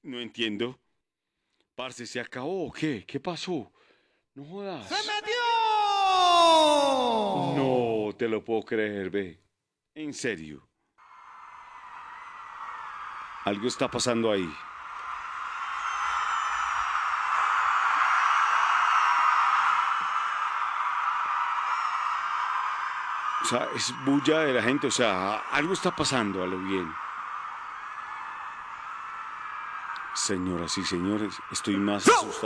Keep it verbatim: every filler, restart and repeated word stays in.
No entiendo. Parce, ¿se acabó o qué? ¿Qué pasó? No jodas. ¡Se metió! No te lo puedo creer, ve. En serio. Algo está pasando ahí. O sea, es bulla de la gente. O sea, algo está pasando a lo bien. Señoras y señores, estoy más asustado.